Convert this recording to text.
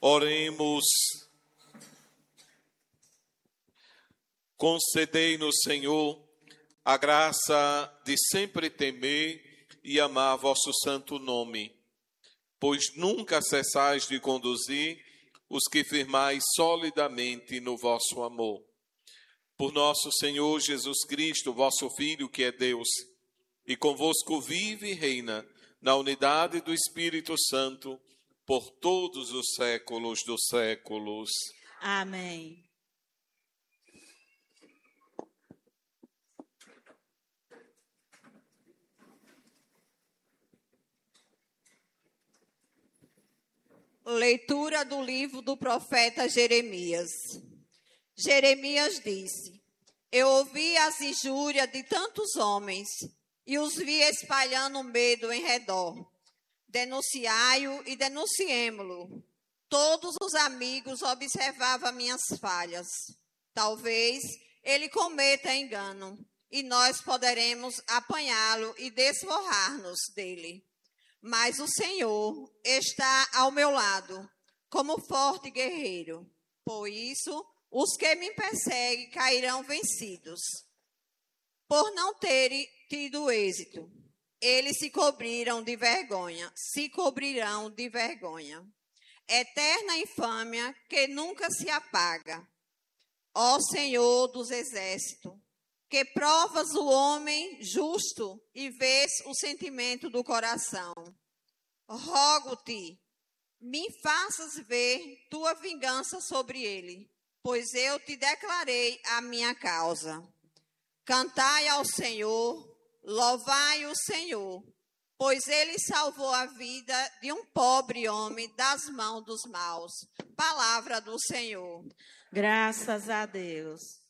Oremos. Concedei-nos, Senhor, a graça de sempre temer e amar vosso santo nome, pois nunca cessais de conduzir os que firmais solidamente no vosso amor. Por nosso Senhor Jesus Cristo, vosso Filho, que é Deus, e convosco vive e reina na unidade do Espírito Santo, por todos os séculos dos séculos. Amém. Leitura do livro do profeta Jeremias. Jeremias disse: Eu ouvi as injúrias de tantos homens e os vi espalhando medo em redor. Denunciai-o e denunciemo-lo. Todos os amigos observavam minhas falhas. Talvez ele cometa engano e nós poderemos apanhá-lo e desforrar-nos dele. Mas o Senhor está ao meu lado, como forte guerreiro. Por isso, os que me perseguem cairão vencidos. Por não terem tido êxito, eles se cobrirão de vergonha, Eterna infâmia que nunca se apaga. Ó Senhor dos exércitos, que provas o homem justo e vês o sentimento do coração. Rogo-te, me faças ver tua vingança sobre ele, pois eu te declarei a minha causa. Cantai ao Senhor, louvai o Senhor, pois ele salvou a vida de um pobre homem das mãos dos maus. Palavra do Senhor. Graças a Deus.